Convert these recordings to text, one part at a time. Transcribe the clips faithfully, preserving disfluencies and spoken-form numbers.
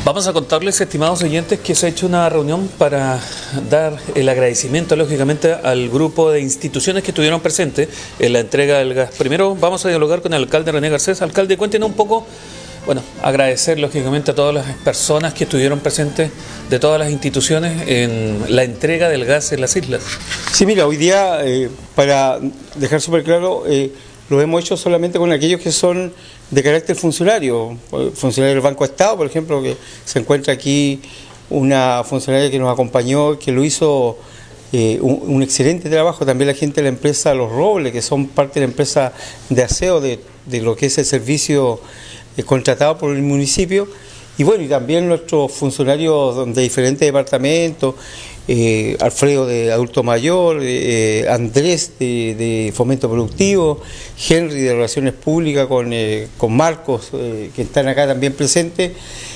Vamos a contarles, estimados oyentes, que se ha hecho una reunión para dar el agradecimiento, lógicamente, al grupo de instituciones que estuvieron presentes en la entrega del gas. Primero vamos a dialogar con el alcalde René Garcés. Alcalde, cuéntenos un poco, bueno, agradecer lógicamente a todas las personas que estuvieron presentes de todas las instituciones en la entrega del gas en las islas. Sí, mira, hoy día, eh, para dejar súper claro, eh, lo hemos hecho solamente con aquellos que son de carácter funcionario, funcionario del Banco Estado, por ejemplo, que se encuentra aquí una funcionaria que nos acompañó, que lo hizo eh, un, un excelente trabajo, también la gente de la empresa Los Robles, que son parte de la empresa de aseo de, de lo que es el servicio eh, contratado por el municipio, y bueno, y también nuestros funcionarios de diferentes departamentos, Eh, Alfredo de Adulto Mayor, eh, Andrés de, de Fomento Productivo, Henry de Relaciones Públicas con, eh, con Marcos, eh, que están acá también presentes,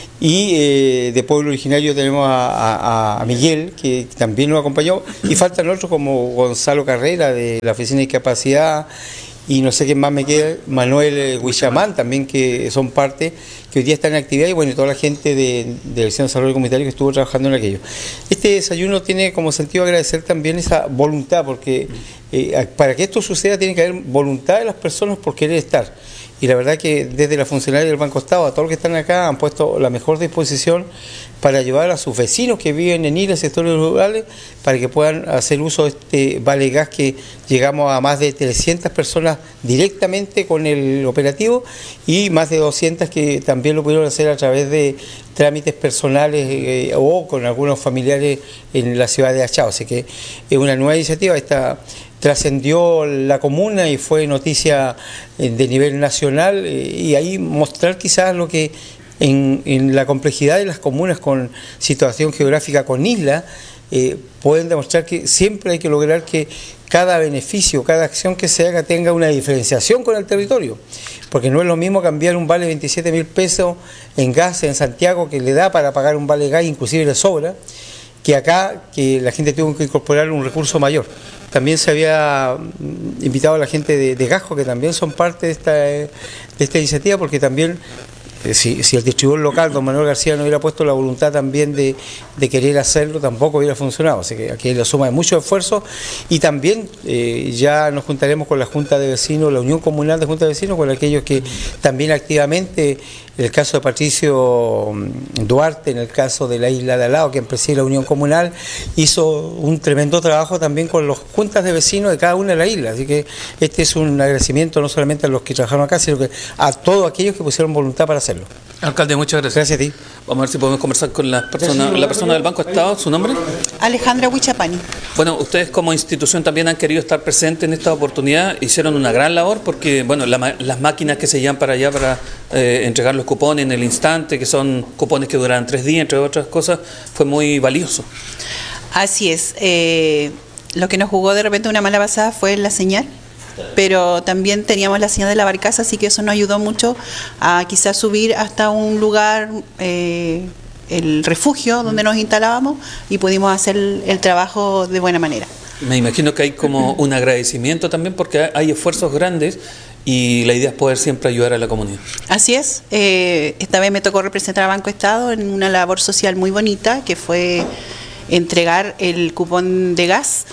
y eh, de Pueblo Originario tenemos a, a, a Miguel, que también nos acompañó, y faltan otros como Gonzalo Carrera de la Oficina de Discapacidad, y no sé quién más me queda, Manuel Huichamán también, que son parte, que hoy día están en actividad, y bueno, y toda la gente de, del Centro de Desarrollo Comunitario que estuvo trabajando en aquello. Este desayuno tiene como sentido agradecer también esa voluntad, porque eh, para que esto suceda tiene que haber voluntad de las personas por querer estar. Y la verdad que desde la funcionaria del Banco Estado a todos los que están acá han puesto la mejor disposición para ayudar a sus vecinos que viven en islas, sectores rurales, para que puedan hacer uso de este vale gas, que llegamos a más de trescientas personas directamente con el operativo y más de doscientas que también lo pudieron hacer a través de trámites personales eh, o con algunos familiares en la ciudad de Achao. Así que es una nueva iniciativa. Esta trascendió la comuna y fue noticia de nivel nacional, y ahí mostrar quizás lo que en, en la complejidad de las comunas con situación geográfica con isla, eh, pueden demostrar que siempre hay que lograr que cada beneficio, cada acción que se haga tenga una diferenciación con el territorio, porque no es lo mismo cambiar un vale de veintisiete mil pesos en gas en Santiago, que le da para pagar un vale gas, inclusive le sobra, que acá, que la gente tuvo que incorporar un recurso mayor. También se había invitado a la gente de, de Gasco, que también son parte de esta, de esta iniciativa, porque también, eh, si, si el distribuidor local, don Manuel García, no hubiera puesto la voluntad también de, de querer hacerlo, tampoco hubiera funcionado. Así que aquí hay la suma de mucho esfuerzo, y también eh, ya nos juntaremos con la Junta de Vecinos, la Unión Comunal de Junta de Vecinos, con aquellos que también activamente, en el caso de Patricio Duarte, en el caso de la isla de Alao, quien preside la Unión Comunal, hizo un tremendo trabajo también con las juntas de vecinos de cada una de las islas. Así que este es un agradecimiento no solamente a los que trabajaron acá, sino que a todos aquellos que pusieron voluntad para hacerlo. Alcalde, muchas gracias. Gracias a ti. Vamos a ver si podemos conversar con la persona, la persona del Banco Estado. ¿Su nombre? Alejandra Huichapani. Bueno, ustedes como institución también han querido estar presentes en esta oportunidad. Hicieron una gran labor porque, bueno, la, las máquinas que se llevan para allá para eh, entregar los cupones en el instante, que son cupones que duran tres días, entre otras cosas, fue muy valioso. Así es. Eh, lo que nos jugó de repente una mala pasada fue la señal, pero también teníamos la señal de la barcaza, así que eso nos ayudó mucho a quizás subir hasta un lugar, eh, el refugio donde nos instalábamos, y pudimos hacer el, el trabajo de buena manera. Me imagino que hay como un agradecimiento también, porque hay esfuerzos grandes y la idea es poder siempre ayudar a la comunidad. Así es. Eh, esta vez me tocó representar a Banco Estado en una labor social muy bonita, que fue entregar el cupón de gas.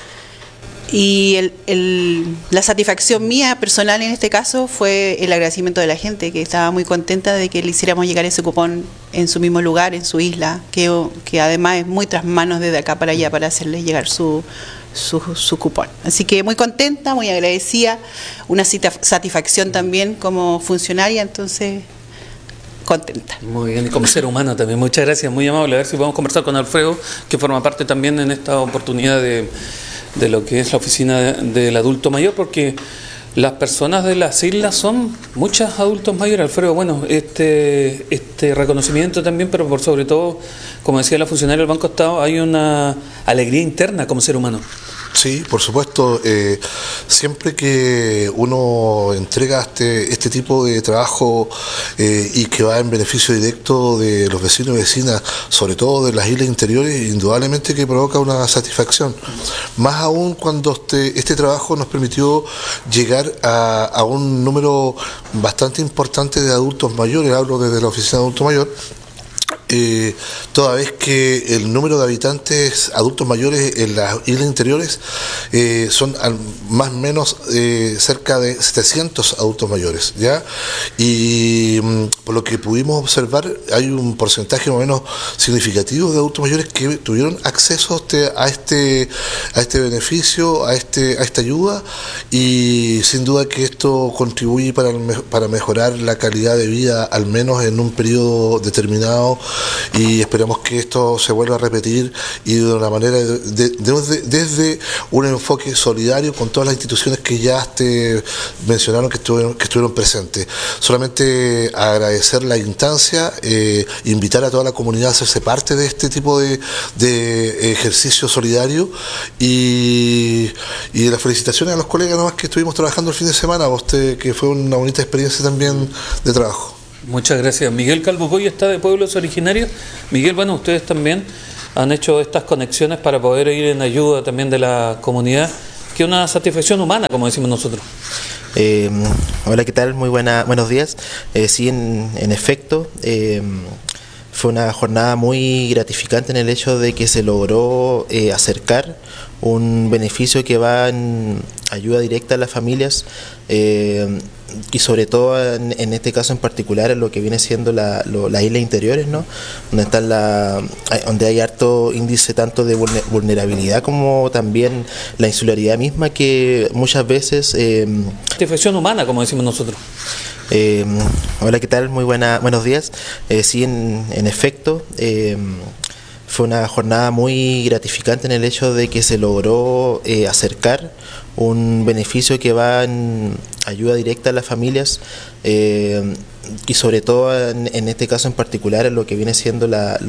Y el, el, la satisfacción mía personal en este caso fue el agradecimiento de la gente, que estaba muy contenta de que le hiciéramos llegar ese cupón en su mismo lugar, en su isla, que, que además es muy tras manos desde acá para allá para hacerles llegar su, su, su cupón. Así que muy contenta, muy agradecida, una satisfacción también como funcionaria, entonces contenta. Muy bien, y como ser humano también, muchas gracias, muy amable. A ver si podemos conversar con Alfredo, que forma parte también en esta oportunidad de... de lo que es la oficina de, del adulto mayor, porque las personas de las islas son muchos adultos mayores. Alfredo, bueno, este, este reconocimiento también, pero por sobre todo, como decía la funcionaria del Banco Estado, hay una alegría interna como ser humano. Sí, por supuesto. Eh, siempre que uno entrega este, este tipo de trabajo eh, y que va en beneficio directo de los vecinos y vecinas, sobre todo de las islas interiores, indudablemente que provoca una satisfacción. Más aún cuando este, este trabajo nos permitió llegar a, a un número bastante importante de adultos mayores, hablo desde la oficina de adulto mayor, Eh, toda vez que el número de habitantes adultos mayores en las islas interiores eh, son al, más o menos eh, cerca de setecientos adultos mayores, ¿ya? Y mm, por lo que pudimos observar, hay un porcentaje más o menos significativo de adultos mayores que tuvieron acceso a este, a este, a este beneficio, a, este, a esta ayuda, y sin duda que esto contribuye para, para mejorar la calidad de vida, al menos en un periodo determinado, y esperamos que esto se vuelva a repetir y de una manera de, de, de, desde un enfoque solidario con todas las instituciones que ya te mencionaron que estuvieron, que estuvieron presentes. Solamente agradecer la instancia, eh, invitar a toda la comunidad a hacerse parte de este tipo de, de ejercicio solidario, y, y las felicitaciones a los colegas nomás que estuvimos trabajando el fin de semana, a usted, que fue una bonita experiencia también de trabajo. Muchas gracias. Miguel Calvo Coy está de Pueblos Originarios. Miguel, bueno, ustedes también han hecho estas conexiones para poder ir en ayuda también de la comunidad, que es una satisfacción humana, como decimos nosotros. Eh, hola, ¿qué tal? Muy buena, buenos días. Eh, sí, en, en efecto, eh, fue una jornada muy gratificante en el hecho de que se logró eh, acercar un beneficio que va en ayuda directa a las familias, eh, y sobre todo en, en este caso en particular en lo que viene siendo la, lo, las islas interiores, ¿no? Donde están la, donde hay harto índice tanto de vulnerabilidad como también la insularidad misma, que muchas veces eh, satisfacción humana, como decimos nosotros. Eh, hola, ¿qué tal? Muy buena, buenos días. Eh, sí, en, en efecto, eh, fue una jornada muy gratificante en el hecho de que se logró eh, acercar un beneficio que va en ayuda directa a las familias, eh, y sobre todo en, en este caso en particular en lo que viene siendo la